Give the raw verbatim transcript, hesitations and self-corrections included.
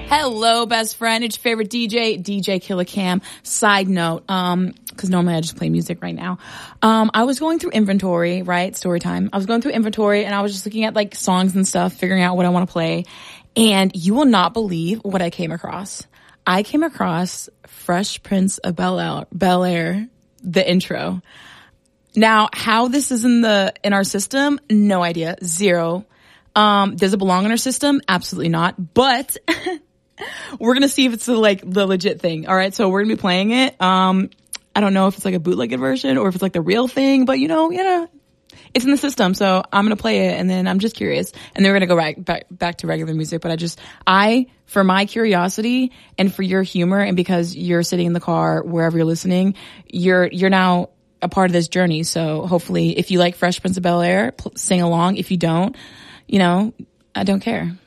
Hello, best friend. It's your favorite D J, D J Killer Cam. Side note, um, cause normally I just play music right now. Um, I was going through inventory, right? Story time. I was going through inventory and I was just looking at like songs and stuff, figuring out what I want to play. And you will not believe what I came across. I came across Fresh Prince of Bel-Air, Bel-Air, the intro. Now, how this is in the, in our system, no idea. Zero. Um, does it belong in our system? Absolutely not. But we're going to see if it's the, like the legit thing. All right. So we're going to be playing it. Um, I don't know if it's like a bootleg version or if it's like the real thing, but you know, you know, it's in the system. So I'm going to play it and then I'm just curious. And then we're going to go back, back, back to regular music. But I just, I, for my curiosity and for your humor and because you're sitting in the car, wherever you're listening, you're, you're now a part of this journey. So hopefully if you like Fresh Prince of Bel-Air, pl- sing along. If you don't, you know, I don't care.